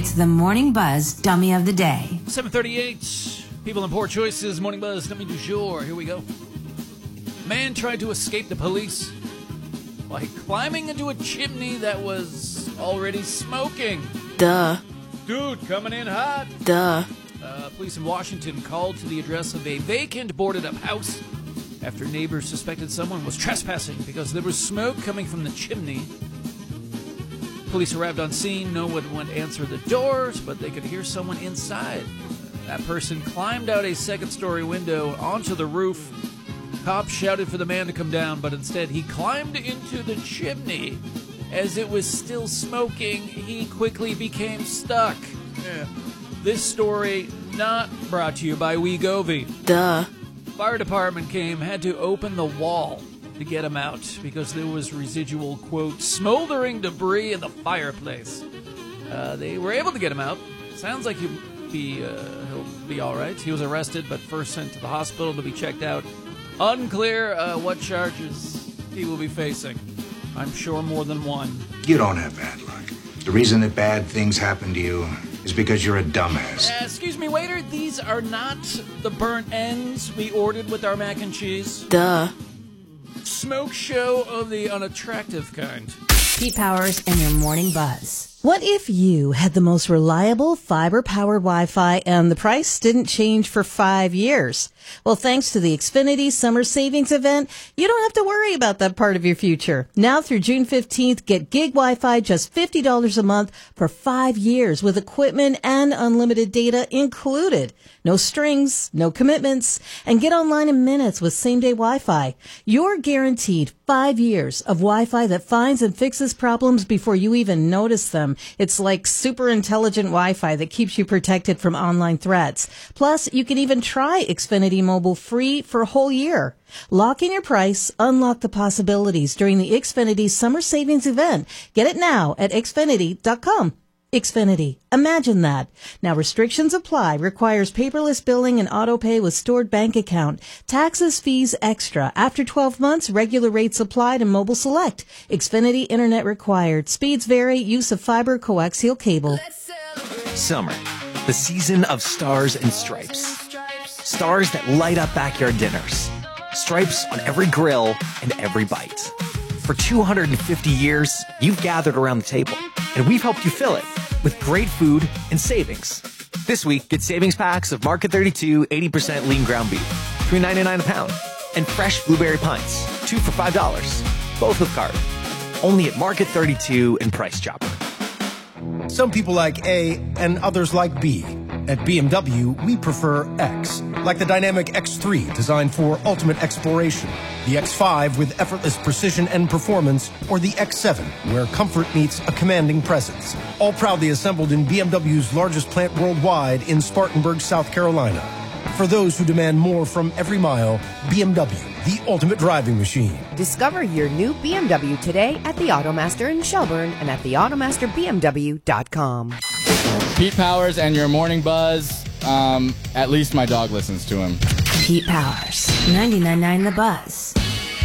It's the Morning Buzz Dummy of the Day. 7:38. People in Poor Choices. Morning Buzz Dummy du jour. Here we go. Man tried to escape the police by climbing into a chimney that was already smoking. Duh. Dude, coming in hot. Duh. Police in Washington called to the address of a vacant boarded-up house after neighbors suspected someone was trespassing because there was smoke coming from the chimney. Police arrived on scene. No one went to answer the doors, but they could hear someone inside. That person climbed out a second-story window onto the roof. Cops shouted for the man to come down, but instead he climbed into the chimney. As it was still smoking, he quickly became stuck. This story not brought to you by Wegovy. Duh. Fire department had to open the wall to get him out because there was residual, quote, smoldering debris in the fireplace. They were able to get him out. Sounds like he'll be all right. He was arrested, but first sent to the hospital to be checked out. Unclear what charges he will be facing. I'm sure more than one. You don't have bad luck. The reason that bad things happen to you is because you're a dumbass. Excuse me, waiter. These are not the burnt ends we ordered with our mac and cheese. Duh. Smoke show of the unattractive kind. Pete Powers and your Morning Buzz. What if you had the most reliable fiber-powered Wi-Fi and the price didn't change for 5 years? Well, thanks to the Xfinity Summer Savings Event, you don't have to worry about that part of your future. Now through June 15th, get gig Wi-Fi just $50 a month for 5 years with equipment and unlimited data included. No strings, no commitments, and get online in minutes with same-day Wi-Fi. You're guaranteed 5 years of Wi-Fi that finds and fixes problems before you even notice them. It's like super intelligent Wi-Fi that keeps you protected from online threats. Plus, you can even try Xfinity Mobile free for a whole year. Lock in your price, unlock the possibilities during the Xfinity Summer Savings Event. Get it now at Xfinity.com. Xfinity. Imagine that. Now restrictions apply. Requires paperless billing and auto pay with stored bank account. Taxes, fees extra. After 12 months, regular rates applied and mobile select. Xfinity internet required. Speeds vary. Use of fiber coaxial cable. Summer, the season of stars and stripes. Stars that light up backyard dinners. Stripes on every grill and every bite. For 250 years, you've gathered around the table, and we've helped you fill it with great food and savings. This week, get savings packs of Market 32 80% lean ground beef, $3.99 a pound, and fresh blueberry pints, 2 for $5, both with card. Only at Market 32 and Price Chopper. Some people like A and others like B. At BMW, we prefer X, like the dynamic X3 designed for ultimate exploration, the X5 with effortless precision and performance, or the X7 where comfort meets a commanding presence. All proudly assembled in BMW's largest plant worldwide in Spartanburg, South Carolina. For those who demand more from every mile, BMW, the ultimate driving machine. Discover your new BMW today at the Automaster in Shelburne and at theautomasterbmw.com. Pete Powers and your Morning Buzz. At least my dog listens to him. Pete Powers, 99.9 The Buzz.